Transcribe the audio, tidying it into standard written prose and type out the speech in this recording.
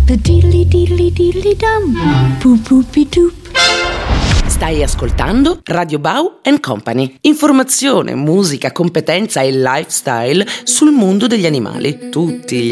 Diddly-diddly-diddly-dum. Boop-boop-be-doop. Stai ascoltando Radio Bau & Company. Informazione, musica, competenza e lifestyle sul mondo degli animali. Tutti gli